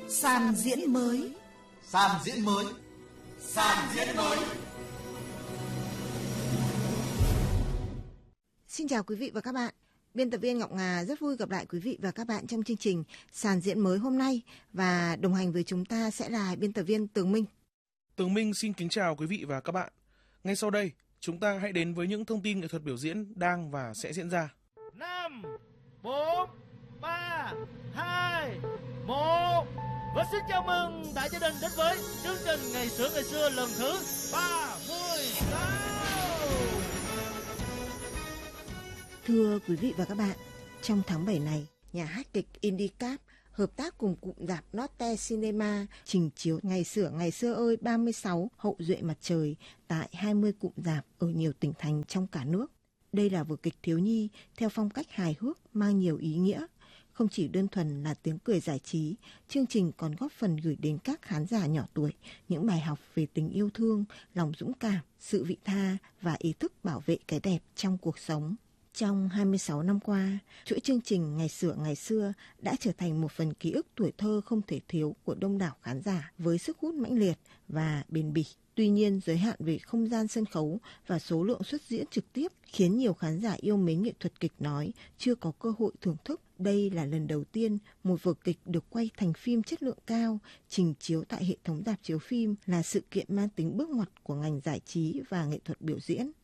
Sàn diễn mới. Sàn diễn mới. Sàn diễn mới. Xin chào quý vị và các bạn. Biên tập viên Ngọc Ngà rất vui gặp lại quý vị và các bạn trong chương trình Sàn diễn mới hôm nay, và đồng hành với chúng ta sẽ là biên tập viên Tường Minh. Tường Minh xin kính chào quý vị và các bạn. Ngay sau đây, chúng ta hãy đến với những thông tin nghệ thuật biểu diễn đang và sẽ diễn ra. 5, 4, 3, 2, 1. Và xin chào mừng đại gia đình đến với chương trình Ngày xưa lần thứ 36. Thưa quý vị và các bạn, trong tháng 7 này, nhà hát kịch Indicap hợp tác cùng cụm rạp Lotte Cinema trình chiếu Ngày xưa ơi 36 Hậu duệ mặt trời tại 20 cụm rạp ở nhiều tỉnh thành trong cả nước. Đây là vở kịch thiếu nhi theo phong cách hài hước mang nhiều ý nghĩa. Không chỉ đơn thuần là tiếng cười giải trí, chương trình còn góp phần gửi đến các khán giả nhỏ tuổi những bài học về tình yêu thương, lòng dũng cảm, sự vị tha và ý thức bảo vệ cái đẹp trong cuộc sống. Trong 26 năm qua, chuỗi chương trình Ngày xưa đã trở thành một phần ký ức tuổi thơ không thể thiếu của đông đảo khán giả với sức hút mãnh liệt và bền bỉ. Tuy nhiên, giới hạn về không gian sân khấu và số lượng suất diễn trực tiếp khiến nhiều khán giả yêu mến nghệ thuật kịch nói chưa có cơ hội thưởng thức. Đây là lần đầu tiên một vở kịch được quay thành phim chất lượng cao, trình chiếu tại hệ thống rạp chiếu phim, là sự kiện mang tính bước ngoặt của ngành giải trí và nghệ thuật biểu diễn.